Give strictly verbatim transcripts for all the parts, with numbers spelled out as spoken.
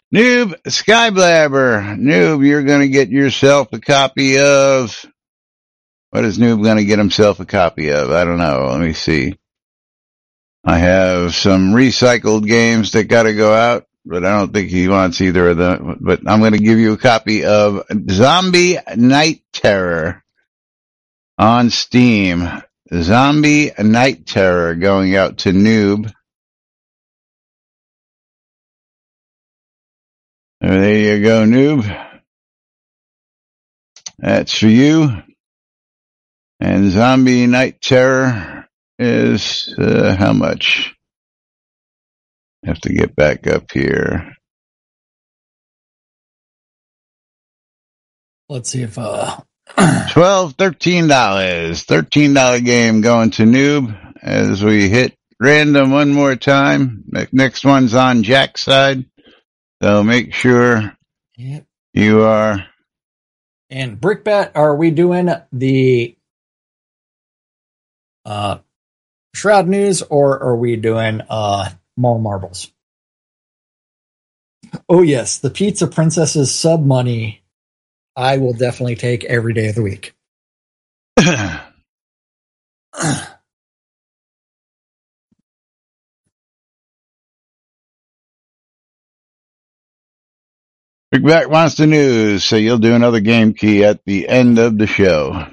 Noob Skyblabber. Noob, you're going to get yourself a copy of... What is Noob going to get himself a copy of? I don't know. Let me see. I have some recycled games that got to go out, but I don't think he wants either of them. But I'm going to give you a copy of Zombie Night Terror on Steam. Zombie Night Terror going out to Noob. There you go, Noob. That's for you. And Zombie Night Terror is, uh, how much? I have to get back up here. Let's see if, uh, twelve, thirteen dollars. thirteen dollars game going to Noob as we hit random one more time. Next one's on Jack's side. So make sure yep. you are. And Brickbat, are we doing the uh, Shroud News or are we doing uh, more marbles? Oh, yes. The Pizza Princess's sub money, I will definitely take every day of the week. Brickbat wants the news, so you'll do another game key at the end of the show.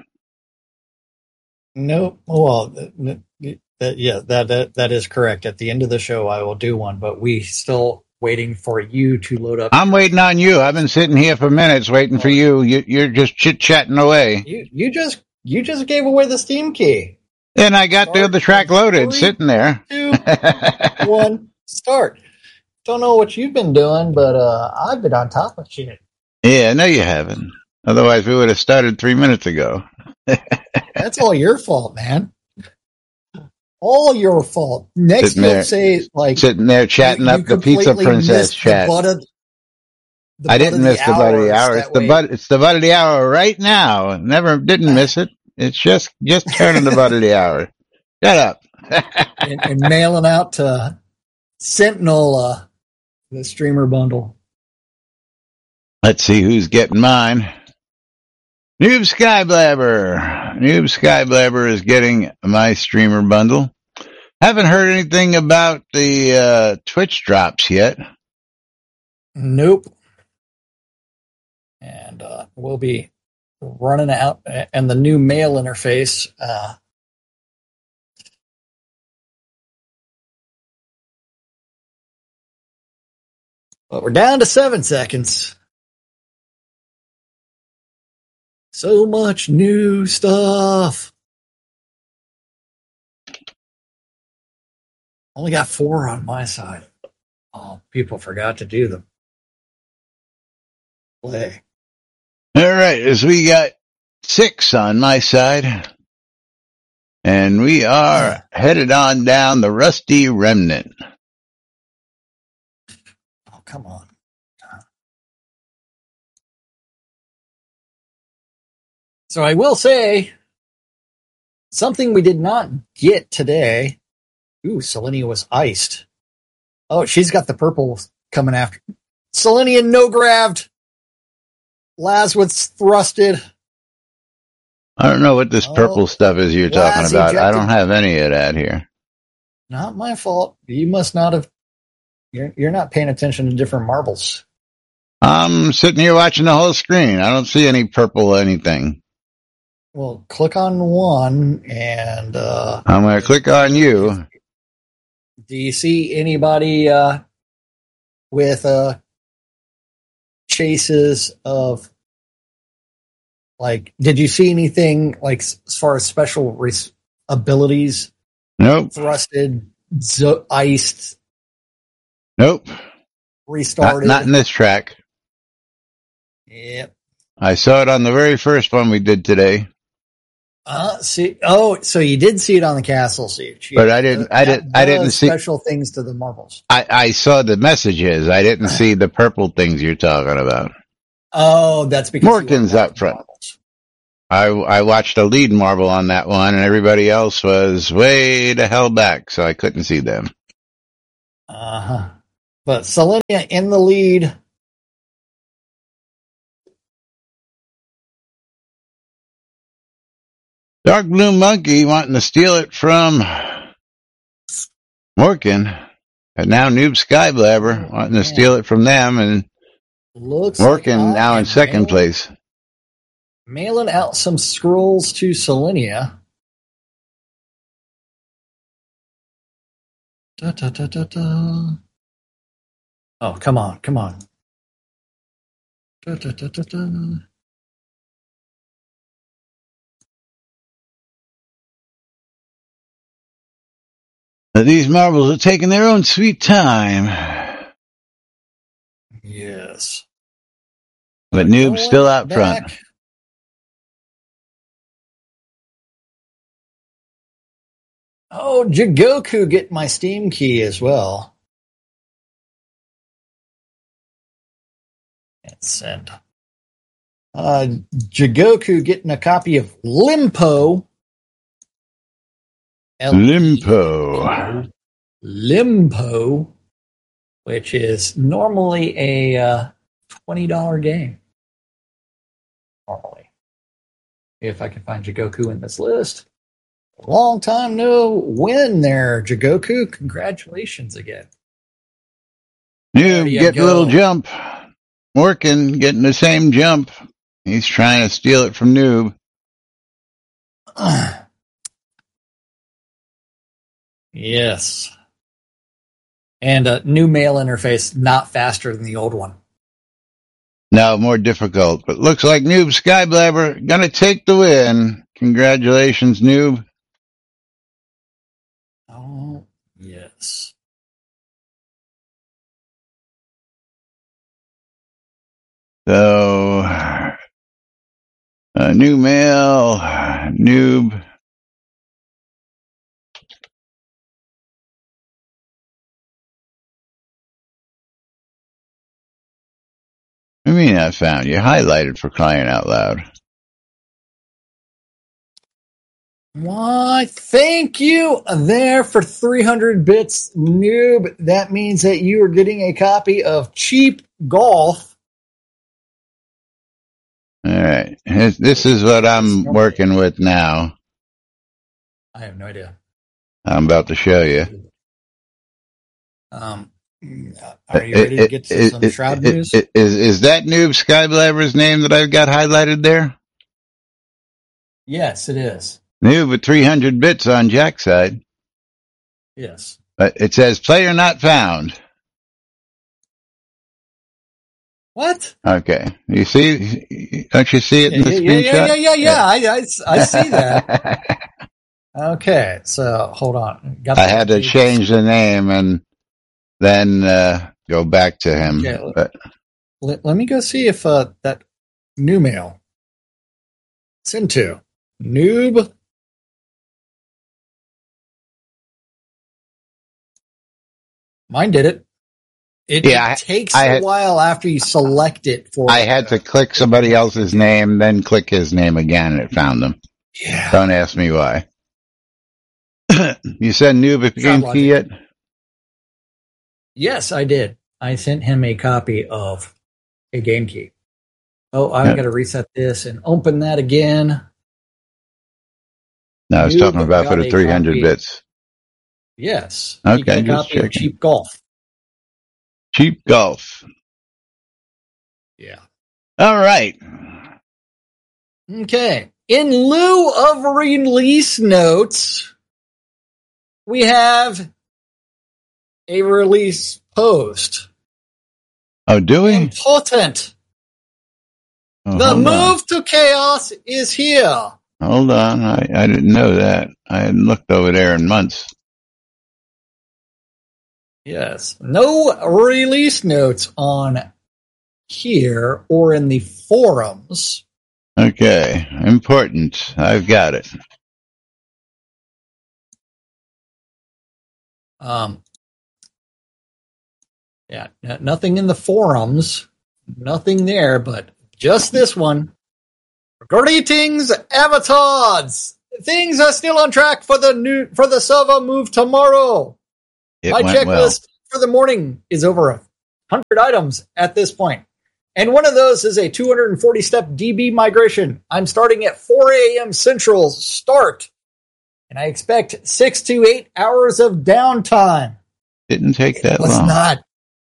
Nope. Well, that, that, yeah, that, that that is correct. At the end of the show, I will do one, but we still waiting for you to load up. I'm waiting on you. I've been sitting here for minutes waiting oh. for you. you. You're just chit chatting away. You you just you just gave away the Steam key. And I got start, the other track loaded, three, sitting there. Two, one, start. Don't know what you've been doing, but uh, I've been on top of shit. Yeah, no, you haven't. Otherwise, we would have started three minutes ago. That's all your fault, man. All your fault. Next, sitting you'll there, say like sitting there chatting you, up you the Pizza Princess chat. The of, the I didn't miss the butt of the hour. It's the butt. It's the butt of the hour right now. Never didn't miss it. It's just just turning the butt of the hour. Shut up. and, and mailing out to Sentinel uh, the streamer bundle. Let's see who's getting mine. Noob Skyblabber. Noob Skyblabber is getting my streamer bundle. Haven't heard anything about the uh, Twitch drops yet. Nope. And uh, we'll be running out, and the new mail interface. Uh, but we're down to seven seconds. So much new stuff. Only got four on my side. Oh, people forgot to do them. Play. All right, as we got six on my side, and we are yeah. headed on down the Rusty Remnant. Oh, come on. So I will say something we did not get today. Ooh, Selenia was iced. Oh, she's got the purple coming after. Selenia no grabbed. Laz was thrusted. I don't know what this oh, purple stuff is you're Laz talking about. Ejected. I don't have any of that here. Not my fault. You must not have. You're, you're not paying attention to different marbles. I'm sitting here watching the whole screen. I don't see any purple anything. Well, click on one and... Uh, I'm going to click on you. Do you see anybody uh, with uh, chases of... Like, did you see anything, like, as far as special res- abilities? Nope. Thrusted, zo- iced? Nope. Restarted? Not, not in this track. Yep. I saw it on the very first one we did today. Uh, see, oh, so you did see it on the castle siege, but I didn't. Uh, I didn't. I didn't see special things to the marbles. I, I saw the messages. I didn't see the purple things you're talking about. Oh, that's because Morgan's up front. Marbles. I I watched a lead marble on that one, and everybody else was way the hell back, so I couldn't see them. Uh huh. But Selenia in the lead Dark Blue Monkey wanting to steal it from Morkin. And now Noob Skyblabber Oh, wanting man. to steal it from them. And Looks Morkin like now in second mailing, place. Mailing out some scrolls to Selenia. Da, da, da, da, da. Oh, come on, come on. Da, da, da, da, da. But these marbles are taking their own sweet time. Yes. But Noob's still out front. Back. Oh, Jigoku getting my Steam key as well. And send. Uh, Jigoku getting a copy of Limpo. Limpo. Limpo, which is normally a uh, twenty dollars game. Normally. If I can find Jigoku in this list. Long time no win there, Jigoku. Congratulations again. Noob getting a little jump. Morkin getting the same jump. He's trying to steal it from Noob. Yes. And a new mail interface, not faster than the old one. No, more difficult. But looks like Noob Skyblabber gonna take the win. Congratulations, Noob. Oh, yes. So, uh, new mail, Noob. I mean, I found you highlighted for crying out loud. Why, thank you there for three hundred bits, Noob. That means that you are getting a copy of Cheap Golf. All right. This is what I'm working with now. I have no idea. I'm about to show you. Um, are you ready to get to some Shroud news? Is, is that Noob Skyblabber's name that I've got highlighted there? Yes, it is. Noob with three hundred bits on Jack's side. Yes. But it says player not found. What? Okay. You see, don't you see it yeah, in the yeah, screenshot? Yeah, yeah, yeah, yeah. yeah. I, I, I see that. Okay, so hold on. Got I had to pages. change the name and then uh, go back to him. Okay, but let, let me go see if uh, that new mail it's into Noob. Mine did it. It, yeah, it takes I, I a had, while after you select it for. I had to click somebody else's name, then click his name again, and it found them. Yeah. Don't ask me why. You said Noob if you game key yet? Yes, I did. I sent him a copy of a game key. Oh, I've yeah. got to reset this and open that again. No, I was Noob talking about for the three hundred bits. Yes. Okay, just copy checking. Of Cheap Golf. Cheap Golf. Yeah. All right. Okay. In lieu of release notes, we have a release post. Oh, do we? Important. Oh, the move on. to chaos is here. Hold on. I, I didn't know that. I hadn't looked over there in months. Yes. No release notes on here or in the forums. Okay. Important. I've got it. Um. Yeah. N- nothing in the forums. Nothing there, but just this one. Greetings, avatars. Things are still on track for the new for the server move tomorrow. It My went checklist well. for the morning is over one hundred items at this point. And one of those is a two hundred forty step D B migration. I'm starting at four a.m. Central start. And I expect six to eight hours of downtime. Didn't take that it was long. Not.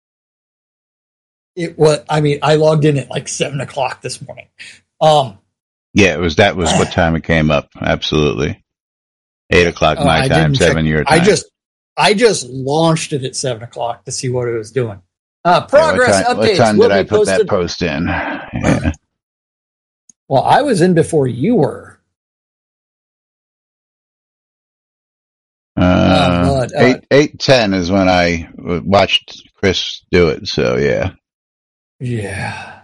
It was, I mean, I logged in at like seven o'clock this morning. Um, yeah, it was, that was what time it came up. Absolutely. Eight o'clock uh, my time, seven your time. I just, I just launched it at seven o'clock to see what it was doing. Uh, progress yeah, what time, updates. What time will did I be put posted. that post in? Yeah. Well, I was in before you were. Uh, uh, but, uh, eight, eight, ten is when I watched Chris do it. So yeah. Yeah.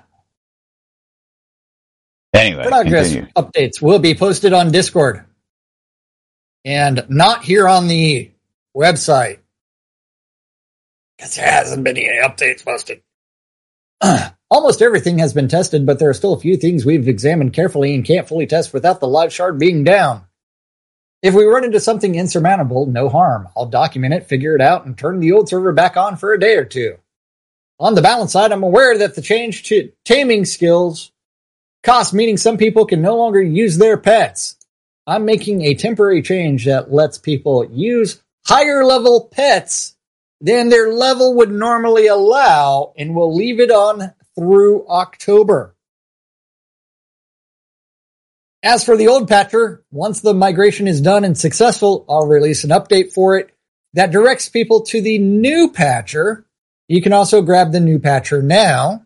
Anyway, progress continue. updates will be posted on Discord and not here on the website because there hasn't been any updates posted. Almost everything has been tested, but there are still a few things we've examined carefully and can't fully test without the live shard being down. If we run into something insurmountable, no harm. I'll document it, figure it out, and turn the old server back on for a day or two. On the balance side, I'm aware that the change to taming skills cost, meaning some people can no longer use their pets. I'm making a temporary change that lets people use higher level pets than their level would normally allow, and will leave it on through October. As for the old patcher, once the migration is done and successful, I'll release an update for it that directs people to the new patcher. You can also grab the new patcher now.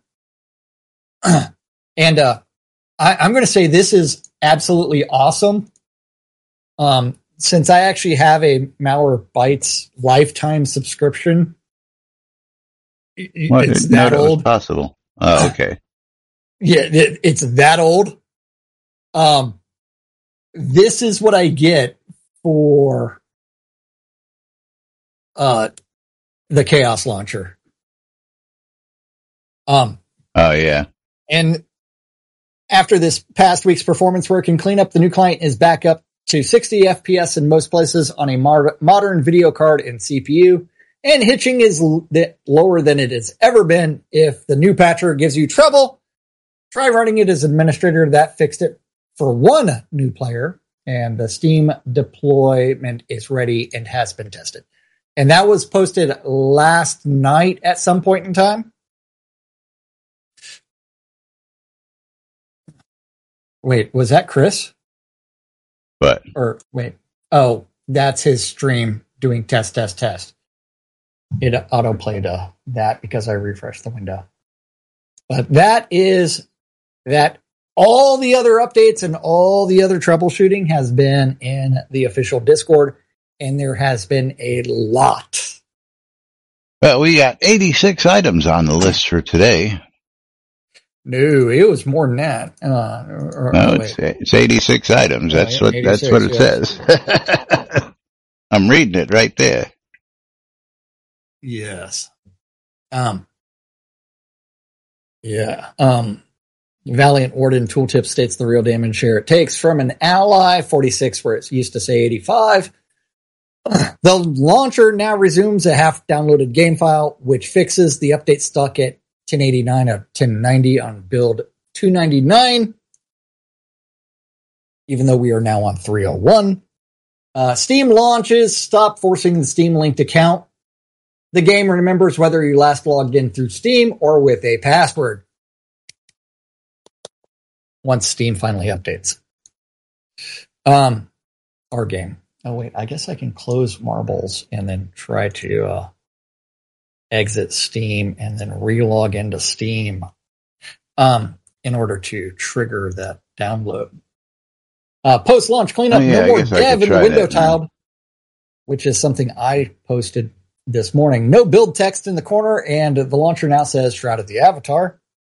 and uh, I, I'm going to say this is absolutely awesome. Um, since I actually have a Malwarebytes lifetime subscription, What? it's No, that old. Possible. Oh, okay. Yeah, it, it's that old. Um, this is what I get for uh the Chaos Launcher. Um. Oh yeah. And after this past week's performance work and cleanup, the new client is back up to sixty F P S in most places on a mar- modern video card and C P U, and hitching is l- lower than it has ever been. If the new patcher gives you trouble, try running it as administrator. That fixed it for one new player, and the Steam deployment is ready and has been tested. And that was posted last night at some point in time. Wait, was that Chris? What? Or wait, oh, that's his stream doing test, test, test. It autoplayed uh, that because I refreshed the window. But that is that. All the other updates and all the other troubleshooting has been in the official Discord, and there has been a lot. Well, we got eighty-six items on the list for today. No, it was more than that. Uh, or, no, oh, it's, it's eighty-six items. That's oh, what that's what it yes. says. I'm reading it right there. Yes. Um. Yeah. Um. Valiant Warden Tooltip states the real damage share it takes from an ally, forty-six where it used to say eighty-five. The launcher now resumes a half-downloaded game file, which fixes the update stuck at ten eighty-nine or ten ninety on build two ninety-nine, even though we are now on three oh one. Uh, Steam launches, stop forcing the Steam linked account. The game remembers whether you last logged in through Steam or with a password. Once Steam finally updates. Um, our game. Oh, wait, I guess I can close Marbles and then try to uh, exit Steam and then relog into Steam um, in order to trigger that download. Uh, post-launch cleanup, oh, yeah, no I more guess I dev could in the try window that now. tiled, which is something I posted this morning. No build text in the corner, and the launcher now says Shroud of the Avatar.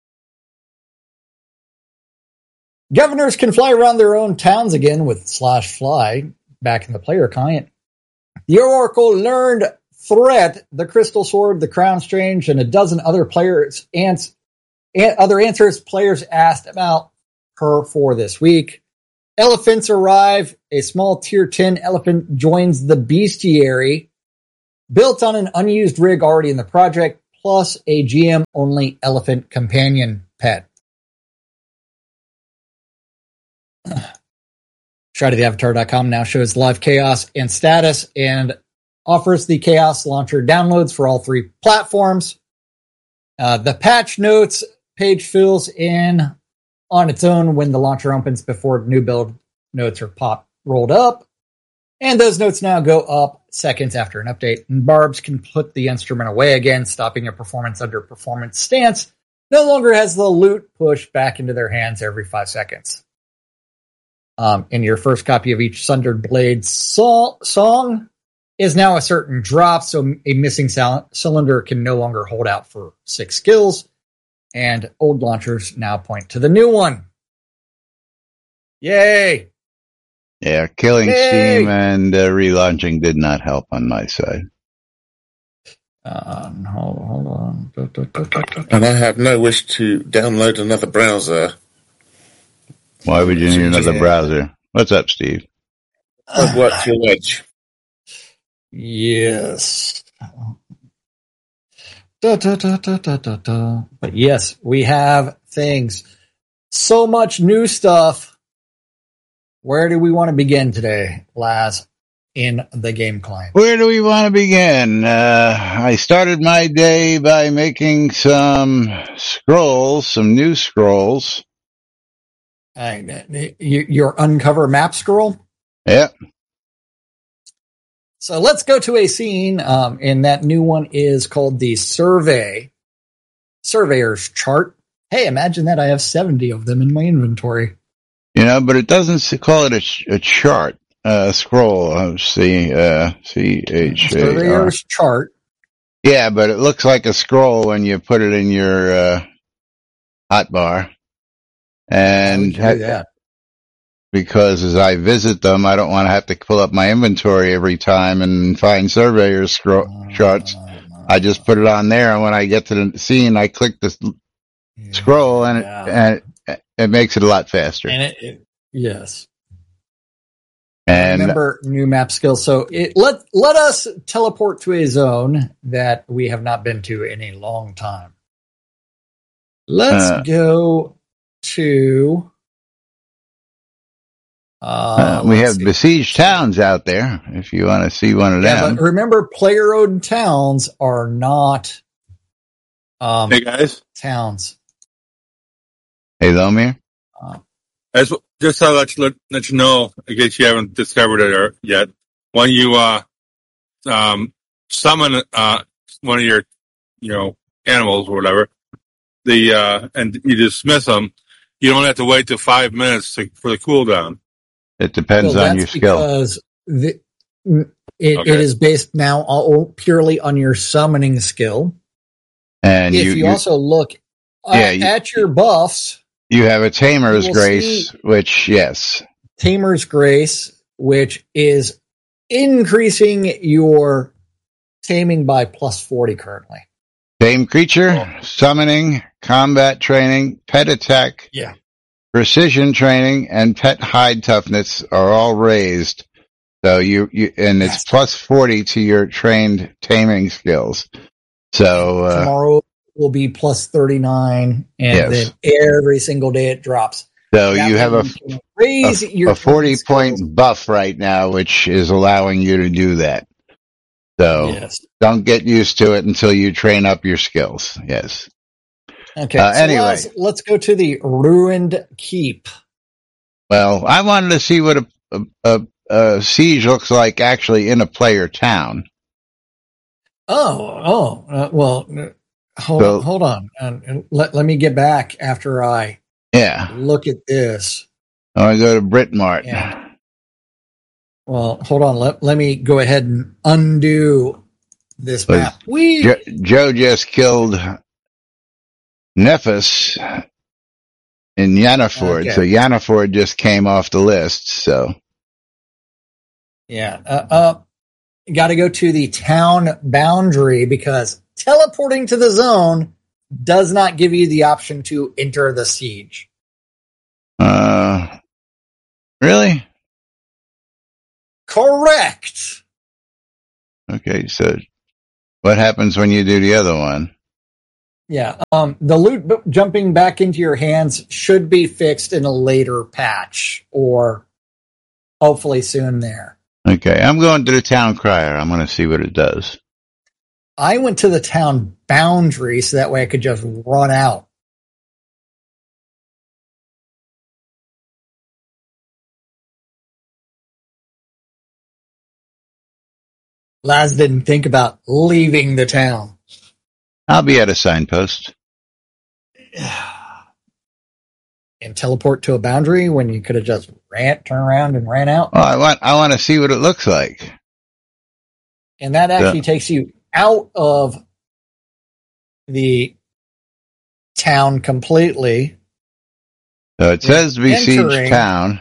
Governors can fly around their own towns again with slash fly back in the player client. The Oracle learned threat, the Crystal Sword, the Crown Strange, and a dozen other players and other answers players asked about her for this week. Elephants arrive. A small tier ten elephant joins the bestiary, built on an unused rig already in the project, plus a G M-only elephant companion pet. Shroud of the Avatar dot com now shows live chaos and status and offers the Chaos Launcher downloads for all three platforms. Uh, the patch notes page fills in on its own when the launcher opens before new build notes are pop rolled up. And those notes now go up seconds after an update. And Barbs can put the instrument away again, stopping a performance under performance stance. No longer has the loot pushed back into their hands every five seconds. Um, in your first copy of each Sundered Blade so- song is now a certain drop, so a missing sal- cylinder can no longer hold out for six skills. And old launchers now point to the new one. Yay! Yeah, killing Yay! Steam and uh, relaunching did not help on my side. Um, hold, hold on. Da, da, da, da, da. And I have no wish to download another browser. Why would you need another Yeah. browser? What's up, Steve? I've worked your edge. Yes. Da, da, da, da, da, da, da. But yes, we have things. So much new stuff. Where do we want to begin today, Laz, in the game client? Where do we want to begin? Uh, I started my day by making some scrolls, some new scrolls. Uh, you- your uncover map scroll? Yep. So let's go to a scene, um, and that new one is called the Survey. Surveyor's Chart. Hey, imagine that I have seventy of them in my inventory. You know, but it doesn't s- call it a, ch- a chart, uh, scroll. Uh, C, uh, C H A R. Surveyor's Chart. Yeah, but it looks like a scroll when you put it in your, uh, hotbar. How would And you do ha- that? because as I visit them, I don't want to have to pull up my inventory every time and find surveyor's scro- charts. I just put it on there, and when I get to the scene, I click this Yeah. scroll, and it, Yeah. and it, it makes it a lot faster. And it, it yes. And Remember new map skills. So it, let let us teleport to a zone that we have not been to in a long time. Let's Uh, go to. Uh, uh, we let's have see. besieged towns out there. If you want to see one of Yeah, them, but remember, player-owned towns are not um, Hey guys, towns. hey Lomir. Uh, as just to let you let, let you know, in case you haven't discovered it or, yet, when you uh um summon uh one of your you know animals or whatever, the uh and you dismiss them, you don't have to wait till five minutes to, for the cooldown. It depends well, on that's your skill. because the, it, Okay. it is based now all, purely on your summoning skill. And if you, you, you, also look Yeah, at, you- at your buffs, you have a tamer's you will grace, see- which yes, Tamer's Grace, which is increasing your taming by plus forty currently. tame creature, summoning, combat training, pet attack, Yeah. precision training, and pet hide toughness are all raised. So you, you and it's Yes. plus forty to your trained taming skills. So uh, Tomorrow will be plus thirty-nine, and Yes. then every single day it drops. so That you way have a, can raise a, your a forty skills. point buff right now, which is allowing you to do that. So Yes. don't get used to it until you train up your skills. Yes. Okay. Uh, so anyway. let's, let's go to the Ruined Keep. Well, I wanted to see what a, a, a, a siege looks like actually in a player town. Oh, oh, uh, well, uh, hold So- on, hold on. And, and let, let me get back after I Yeah. look at this. I want to go to Britmart. Yeah. Well, hold on. Let, let me go ahead and undo this But map. We Jo- Joe just killed Nephis in Yanaford, Okay. so Yanaford just came off the list. So Yeah. Uh, uh, got to go to the town boundary because teleporting to the zone does not give you the option to enter the siege. uh, really? Correct. Okay, so what happens when you do the other one? Yeah. Um, the loot b- jumping back into your hands should be fixed in a later patch or hopefully soon there. Okay, I'm going to the town crier. I'm going to see what it does. I went to the town boundary so that way I could just run out. Laz didn't think about leaving the town. I'll be at a signpost. And teleport to a boundary when you could have just ran, turned around and ran out. Well, I want I want to see what it looks like. And that actually Yeah. takes you out of the town completely. So it says besiege Entering- town.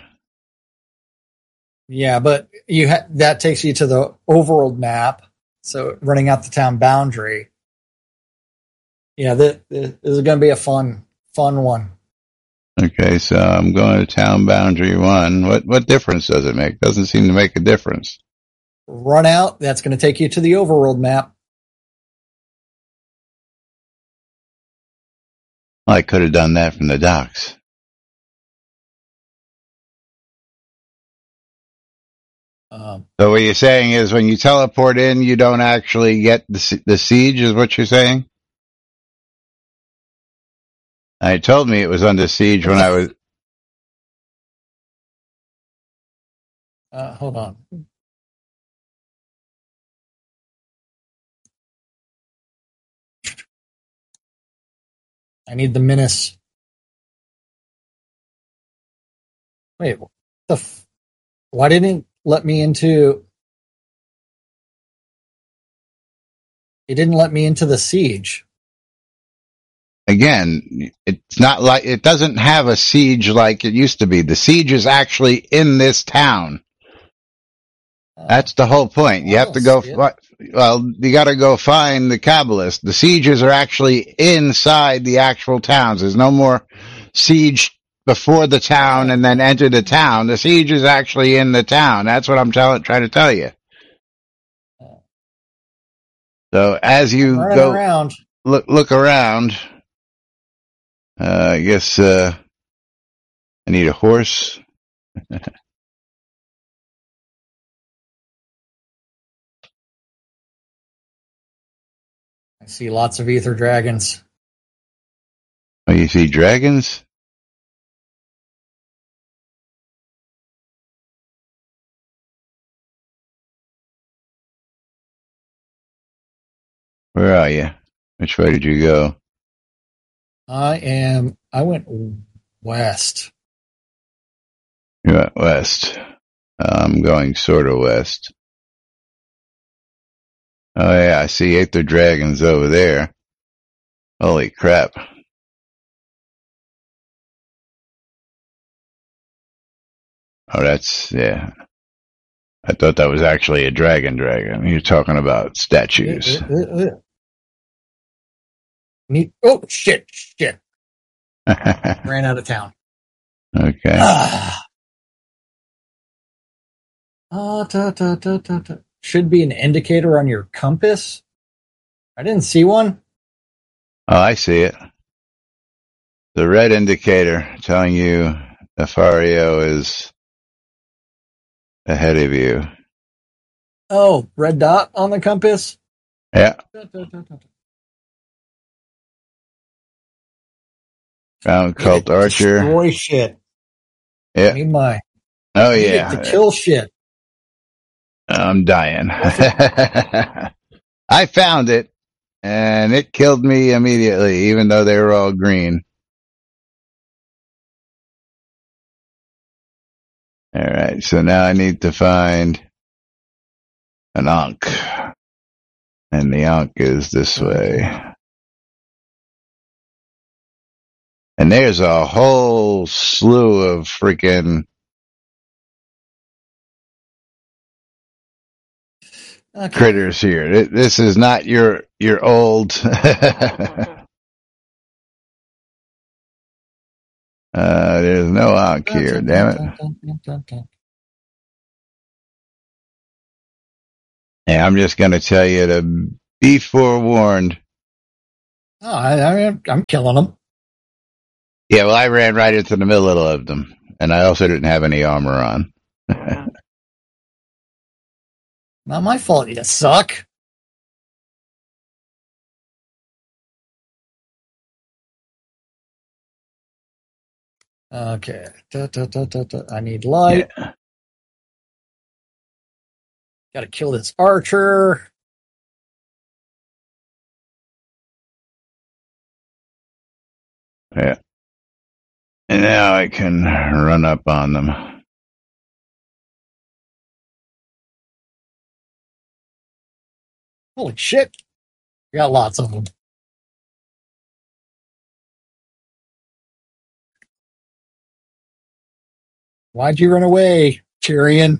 Yeah, but you ha- that takes you to the overworld map. So running out the town boundary. Yeah, this, this is going to be a fun, fun one. Okay, so I'm going to town boundary one. What what difference does it make? Doesn't seem to make a difference. Run out. That's going to take you to the overworld map. I could have done that from the docks. Um, So what you're saying is when you teleport in, you don't actually get the si- the siege, is what you're saying? I told me it was under siege when I was. uh, hold on. I need the menace. Wait, what the f- why didn't it let me into? It didn't let me into the siege. Again, it's not like it doesn't have a siege like it used to be. The siege is actually in this town. Uh, That's the whole point. You I have to don't go. see it. Fi- well, you got to go find the Kabbalist. The sieges are actually inside the actual towns. There's no more siege before the town and then enter the town. The siege is actually in the town. That's what I'm tell- trying to tell you. So as you running go around. look look around, uh, I guess uh, I need a horse. I see lots of ether dragons. Oh, you see dragons? Where are you? Which way did you go? I am. I went west. You went west. I'm going sort of west. Oh yeah, I see Aether Dragons over there. Holy crap. Oh, that's, yeah. I thought that was actually a dragon dragon. You're talking about statues. Uh, uh, uh. Need, oh shit! Shit! Ran out of town. Okay. Ah. Uh, ta, ta, ta, ta, ta. Should be an indicator on your compass. I didn't see one. Oh, I see it. The red indicator telling you Nefario is ahead of you. Oh, red dot on the compass. Yeah. Ta, ta, ta, ta, ta. Found Need Cult to Archer. Destroy shit. Yeah. Need my. Oh, Need yeah. it to kill shit. I'm dying. I found it, and it killed me immediately, even though they were all green. All right, so now I need to find an Ankh, and the Ankh is this way. And there's a whole slew of freaking Okay. critters here. Th- This is not your your old. uh, there's no Ankh here. Damn it! Hey, I'm just gonna tell you to be forewarned. Oh, I, I, I'm killing them. Yeah, well, I ran right into the middle of them, and I also didn't have any armor on. Not my fault, you suck. Okay. Da, da, da, da, da. I need light. Yeah. Gotta kill this archer. Yeah. And now I can run up on them. Holy shit. We got lots of them. Why'd you run away, Tyrion?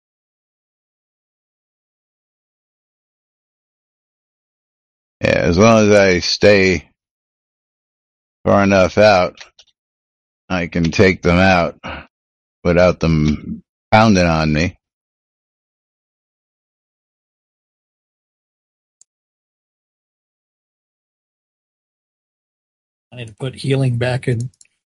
Yeah, as long as I stay far enough out, I can take them out without them pounding on me. I need to put healing back in.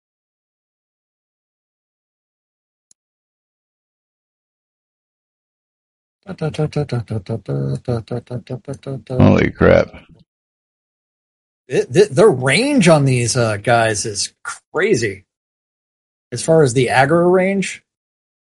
Holy crap. It, the, the range on these uh, guys is crazy. As far as the aggro range,